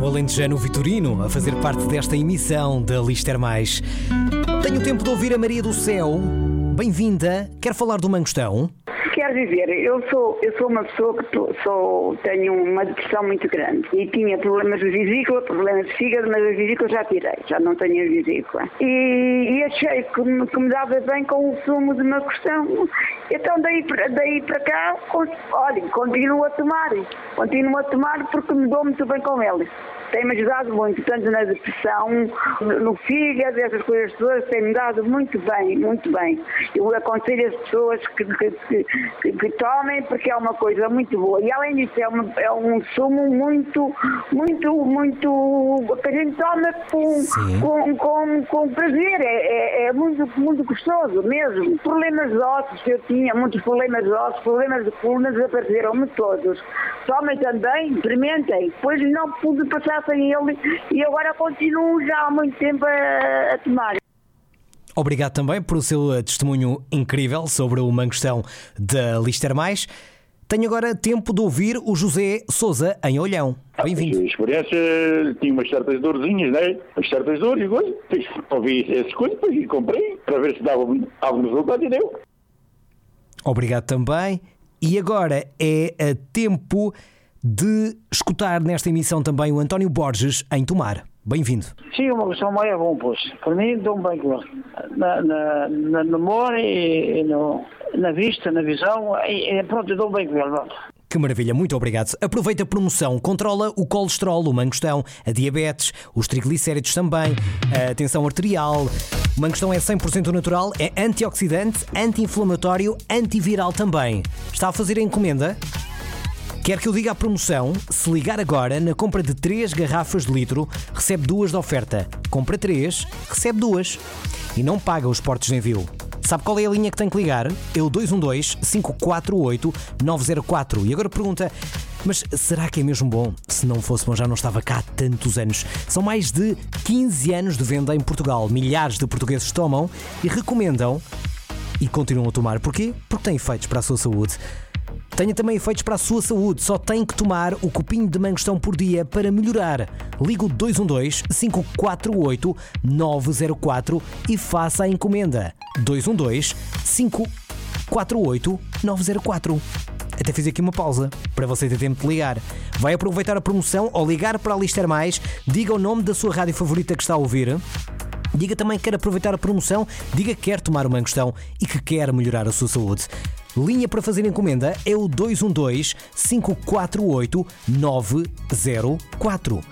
o alentejano Vitorino a fazer parte desta emissão da Lister Mais. Tenho tempo de ouvir a Maria do Céu. Bem-vinda. Quer falar do mangostão? Quer dizer, eu sou uma pessoa que tenho uma depressão muito grande e tinha problemas de vesícula, problemas de fígado, mas a vesícula já tirei, já não tenho a vesícula. E achei que me dava bem com o sumo de mangostão. Então daí para cá, olha, continuo a tomar porque me dou muito bem com ele. Tem-me ajudado muito, tanto na depressão, no fígado, essas coisas todas, tem-me dado muito bem, muito bem. Eu aconselho as pessoas que tomem, porque é uma coisa muito boa. E além disso, é um sumo muito, que a gente toma com prazer. É muito, muito gostoso mesmo. Problemas de ossos, eu tinha muitos problemas de ossos, problemas de coluna, desapareceram-me todos. Tomem também, experimentem. Depois não pude passar sem ele e agora continuo já há muito tempo a tomar. Obrigado também por o seu testemunho incrível sobre o mangostão da Lister Mais. Tenho agora tempo de ouvir o José Sousa em Olhão. Bem-vindo. A experiência tinha umas certas dorzinhas, né? Umas certas dores e coisas. Ouvi essas coisas e comprei para ver se dava algum resultado e deu. Obrigado também. E agora é a tempo de escutar nesta emissão também o António Borges em Tomar. Bem-vindo. Sim, uma questão mais é bom, pois. Para mim, dou-me bem com ele. Na memória e na vista, na visão, pronto, eu dou-me bem com ele. Que maravilha, muito obrigado. Aproveita a promoção, controla o colesterol, o mangostão, a diabetes, os triglicéridos também, a tensão arterial. O mangostão é 100% natural, é antioxidante, anti-inflamatório, antiviral também. Está a fazer a encomenda? Quer que eu diga a promoção? Se ligar agora, na compra de 3 garrafas de litro, recebe 2 de oferta. Compra 3, recebe 2. E não paga os portos de envio. Sabe qual é a linha que tem que ligar? É o 212-548-904. E agora pergunta, mas será que é mesmo bom? Se não fosse bom já não estava cá há tantos anos. São mais de 15 anos de venda em Portugal. Milhares de portugueses tomam e recomendam e continuam a tomar. Porquê? Porque tem efeitos para a sua saúde. Tenha também efeitos para a sua saúde. Só tem que tomar o copinho de mangostão por dia para melhorar. Liga o 212-548-904 e faça a encomenda. 212-548-904. Até fiz aqui uma pausa para você ter tempo de ligar. Vai aproveitar a promoção ou ligar para a Lister Mais. Diga o nome da sua rádio favorita que está a ouvir. Diga também que quer aproveitar a promoção. Diga que quer tomar o mangostão e que quer melhorar a sua saúde. Linha para fazer encomenda é o 212-548-904.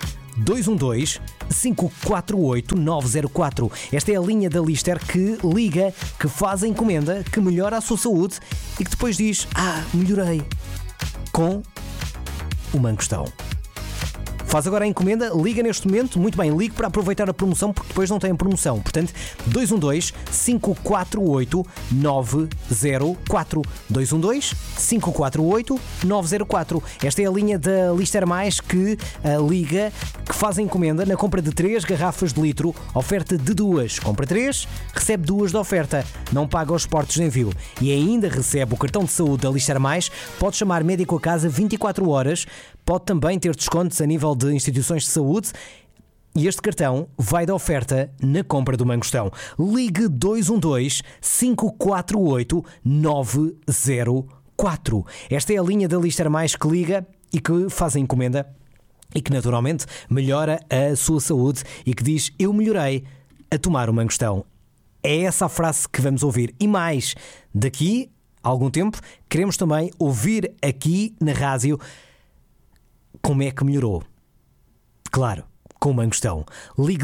212-548-904. Esta é a linha da Lister que liga, que faz a encomenda, que melhora a sua saúde e que depois diz: melhorei com o mangostão. Faz agora a encomenda, liga neste momento, muito bem, ligue para aproveitar a promoção porque depois não tem a promoção. Portanto, 212-548-904. 212-548-904. Esta é a linha da Lister Mais que liga, que faz a encomenda na compra de 3 garrafas de litro, oferta de 2. Compra 3, recebe 2 de oferta. Não paga os portos de envio. E ainda recebe o cartão de saúde da Lister Mais. Pode chamar médico a casa 24 horas. Pode também ter descontos a nível de instituições de saúde e este cartão vai da oferta na compra do mangostão. Ligue 212-548-904. Esta é a linha da Lister Mais que liga e que faz a encomenda e que naturalmente melhora a sua saúde e que diz: eu melhorei a tomar o mangostão. É essa a frase que vamos ouvir. E mais, daqui a algum tempo queremos também ouvir aqui na rádio como é que melhorou. Claro, com o mangostão. Ligue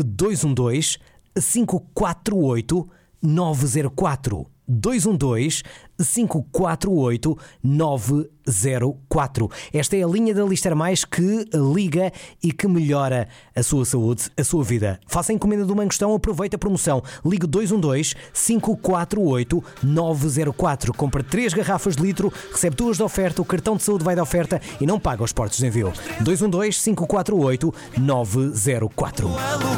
212-548-904. 212-548-904. Esta é a linha da Lister Mais que liga e que melhora a sua saúde, a sua vida. Faça a encomenda do mangostão, aproveita a promoção. Ligue 212-548-904. Compra 3 garrafas de litro, recebe 2 de oferta, o cartão de saúde vai da oferta e não paga os portos de envio. 212-548-904.